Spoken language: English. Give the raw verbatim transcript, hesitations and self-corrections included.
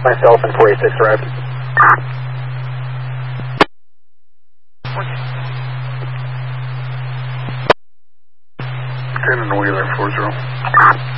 Myself and four eighty-six arrived. ten and Wheeler, four zero.